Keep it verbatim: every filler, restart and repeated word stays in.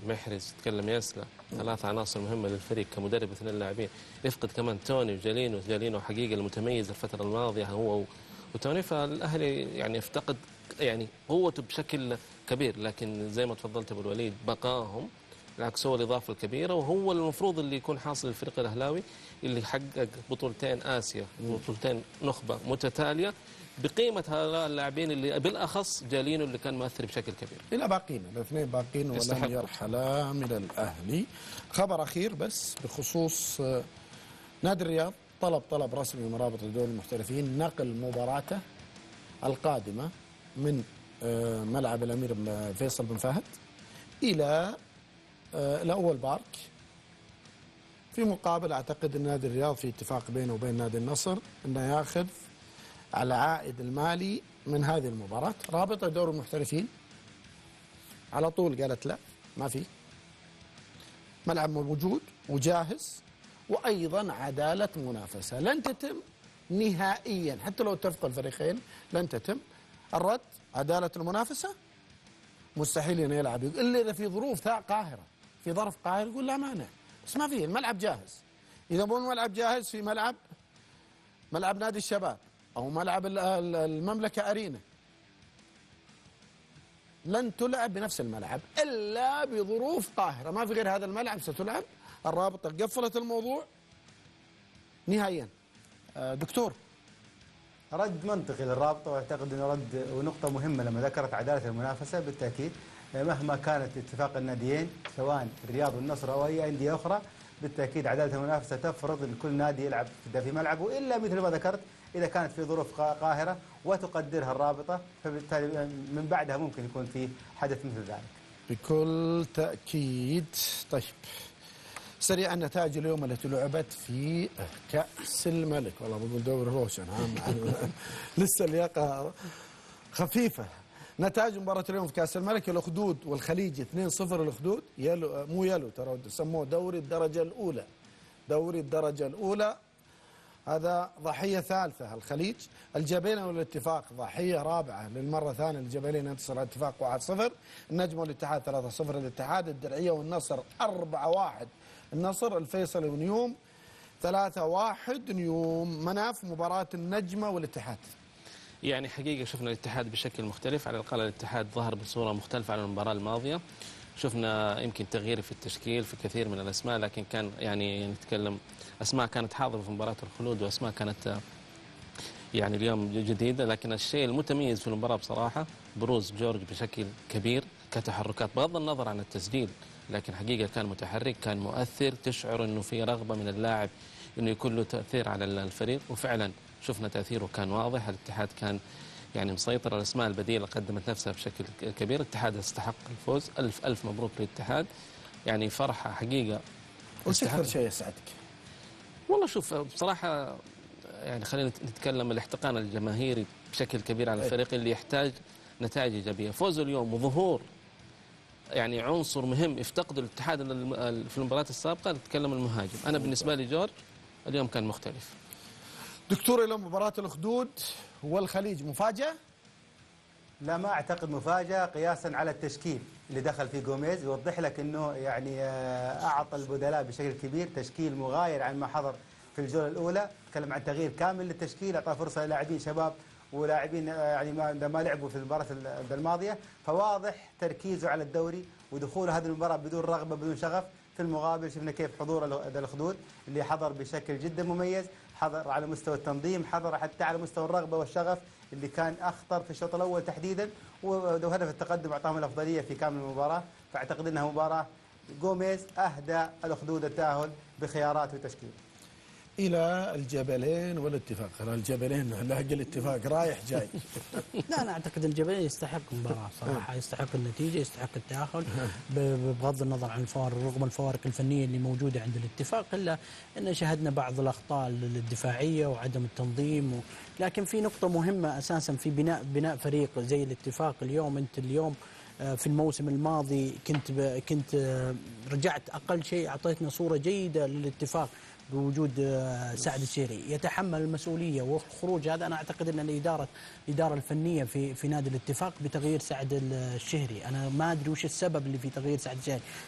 محرز، تكلم ياسلا، ثلاث عناصر مهمة للفريق كمدرب اثنين لاعبين. يفقد كمان توني وجالينو، جالينو حقيقة المتميز الفترة الماضية هو وتوني، فالأهلي يعني افتقد يعني قوته بشكل كبير. لكن زي ما تفضلت أبو الوليد بقاهم بالعكس هو الإضافة الكبيرة، وهو المفروض اللي يكون حاصل الفريق الأهلاوي اللي حقق بطولتين آسيا وبطولتين نخبة متتالية بقيمة هؤلاء اللاعبين اللي بالأخص جالينو اللي كان مؤثر بشكل كبير. إلى باقين الاثنين باقين ولم يرحلا من الأهلي. خبر أخير بس بخصوص نادي الرياض، طلب طلب رسمي من رابطة دول المحترفين نقل مباراته القادمة من ملعب الأمير فيصل بن فهد إلى الأول بارك، في مقابل أعتقد أن نادي الرياض في اتفاق بينه وبين نادي النصر أنه يأخذ على عائد المالي من هذه المباراة. رابطة دور المحترفين على طول قالت لا، ما في، ملعب موجود وجاهز، وأيضا عدالة منافسة لن تتم نهائيا حتى لو اتفق الفريقين، لن تتم الرد. عدالة المنافسة مستحيل أن يلعب إلا إذا في ظروف قاهرة، في ظرف قاهر يقول لا مانع، بس ما في، الملعب جاهز. إذا مو الملعب جاهز في ملعب ملعب نادي الشباب أو ملعب المملكة أرينا، لن تلعب بنفس الملعب إلا بظروف قاهرة، ما في غير هذا الملعب ستلعب. الرابطة قفلت الموضوع نهائيا. دكتور، رد منطقي للرابطة، واعتقد انه رد ونقطة مهمة لما ذكرت عدالة المنافسة. بالتأكيد مهما كانت اتفاق الناديين سواء الرياض والنصر او اي أندية أخرى، بالتأكيد عدالة المنافسة تفرض ان كل نادي يلعب في ملعبه، الا مثل ما ذكرت اذا كانت في ظروف قاهرة وتقدرها الرابطة، فبالتالي من بعدها ممكن يكون في حدث مثل ذلك بكل تأكيد. طيب سريعا نتائج اليوم التي لعبت في كأس الملك. والله بقول دوري روشن لسه اللياقة خفيفة. نتائج مباراة اليوم في كأس الملك، الأخدود والخليج اثنين صفر. الأخدود يلو مو يلو ترى سموه دوري الدرجة الأولى، دوري الدرجة الأولى. هذا ضحية ثالثة الخليج. الجبلين والاتفاق ضحية رابعة للمرة الثانية، الجبلين ينتصر على الاتفاق واحد صفر. النجم والاتحاد ثلاثة صفر الاتحاد. الدرعية والنصر أربعة واحد النصر. الفيصل ونيوم ثلاثة واحد نيوم. مناف مباراة النجمة والاتحاد. يعني حقيقة شفنا الاتحاد بشكل مختلف، على الأقل الاتحاد ظهر بصورة مختلفة عن المباراة الماضية. شفنا يمكن تغيير في التشكيل في كثير من الأسماء، لكن كان يعني نتكلم أسماء كانت حاضرة في مباراة الخلود وأسماء كانت يعني اليوم جديدة. لكن الشيء المتميز في المباراة بصراحة بروز جورج بشكل كبير كتحركات، بغض النظر عن التسجيل، لكن حقيقة كان متحرك، كان مؤثر، تشعر أنه في رغبة من اللاعب أنه يكون له تأثير على الفريق، وفعلا شفنا تأثيره كان واضح. الاتحاد كان يعني مسيطر، الأسماء البديلة قدمت نفسها بشكل كبير. الاتحاد استحق الفوز. ألف ألف مبروك للاتحاد، يعني فرحة حقيقة. وش أكثر شيء يسعدك؟ والله شوف بصراحة يعني خلينا نتكلم الاحتقان الجماهيري بشكل كبير على الفريق اللي يحتاج نتائج إيجابية. فوز اليوم وظهور يعني عنصر مهم افتقده الاتحاد في المباراة السابقة، نتكلم المهاجم. أنا بالنسبة لي جورج اليوم كان مختلف. دكتور، إلى مباراة الأخدود والخليج مفاجأة؟ لا، ما أعتقد مفاجأة قياسا على التشكيل اللي دخل فيه جوميز. يوضح لك أنه يعني أعطى البدلاء بشكل كبير، تشكيل مغاير عن ما حضر في الجولة الأولى. تكلم عن تغيير كامل للتشكيل، أعطى فرصة للاعبين شباب ولاعبين يعني ما ما لعبوا في المباراة الماضية. فواضح تركيزه على الدوري ودخوله هذه المباراة بدون رغبة بدون شغف. في المقابل شفنا كيف حضور الأخدود اللي حضر بشكل جدا مميز، حضر على مستوى التنظيم، حضر حتى على مستوى الرغبة والشغف اللي كان أخطر في الشوط الأول تحديدا، وهدف التقدم أعطاهم الأفضلية في كامل المباراة. فأعتقد أنها مباراة جوميز أهدى الأخدود التأهل بخيارات وتشكيل. إلى الجبلين والاتفاق. الجبلين لاقي الاتفاق رايح جاي. لا، أنا أعتقد الجبلين يستحق المباراة صراحة، يستحق النتيجة، يستحق التأهل بغض النظر عن الفوارق، رغم الفوارق الفنية اللي موجودة عند الاتفاق، إلا أن شهدنا بعض الأخطاء الدفاعية وعدم التنظيم و... لكن في نقطة مهمة أساسا في بناء بناء فريق زي الاتفاق. اليوم أنت اليوم في الموسم الماضي كنت ب... كنت رجعت أقل شيء أعطيتنا صورة جيدة للاتفاق بوجود سعد الشهري يتحمل المسؤوليه والخروج. هذا انا اعتقد ان الاداره الاداره الفنيه في في نادي الاتفاق بتغيير سعد الشهري. انا ما ادري وش السبب اللي في تغيير سعد الشهري،